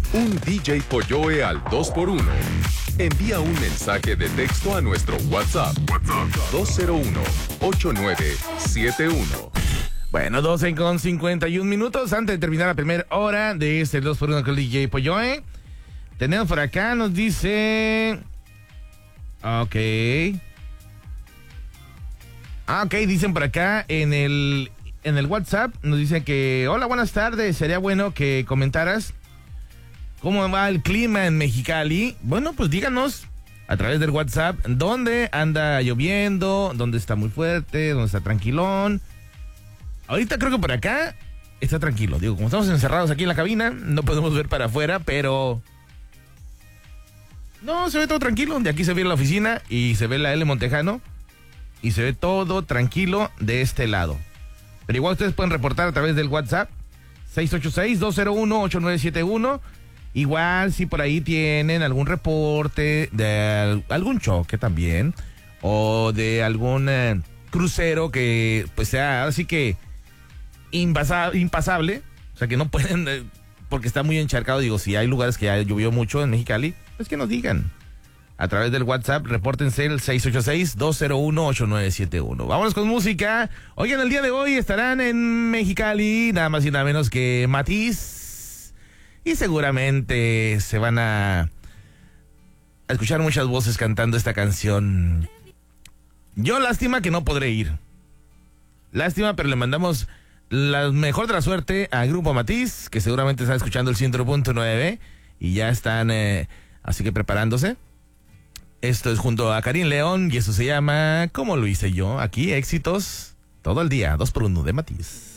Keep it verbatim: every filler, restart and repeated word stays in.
un D J Polloe al dos por uno. Envía un mensaje de texto a nuestro WhatsApp. WhatsApp dos cero uno, ocho nueve siete uno. Bueno, doce con cincuenta y un minutos antes de terminar la primera hora de este dos por uno con el D J Polloe. Tenemos por acá, nos dice... Ok. Ah, ok, dicen por acá en el, en el WhatsApp, nos dicen que... Hola, buenas tardes, sería bueno que comentaras cómo va el clima en Mexicali. Bueno, pues díganos a través del WhatsApp dónde anda lloviendo, dónde está muy fuerte, dónde está tranquilón. Ahorita creo que por acá está tranquilo. Digo, como estamos encerrados aquí en la cabina, no podemos ver para afuera, pero... No, se ve todo tranquilo. De aquí se ve la oficina y se ve la L Montejano. Y se ve todo tranquilo de este lado. Pero igual ustedes pueden reportar a través del WhatsApp seis ocho seis, dos cero uno, ocho nueve siete uno. Igual si por ahí tienen algún reporte de algún choque también. O de algún eh, crucero que pues sea así que impasa, impasable. O sea que no pueden... Eh, porque está muy encharcado. Digo, si hay lugares que ya llovió mucho en Mexicali, pues que nos digan. A través del WhatsApp, repórtense el seis ocho seis, dos cero uno, ocho nueve siete uno. Vámonos con música. Oigan, el día de hoy estarán en Mexicali, nada más y nada menos que Matiz. Y seguramente se van a, a escuchar muchas voces cantando esta canción. Yo lástima que no podré ir. Lástima, pero le mandamos la mejor de la suerte al Grupo Matiz, que seguramente están escuchando el ciento punto nueve y ya están eh, así que preparándose. Esto es junto a Karim León y eso se llama ¿Cómo lo hice yo? Aquí éxitos todo el día, dos por uno de Matiz.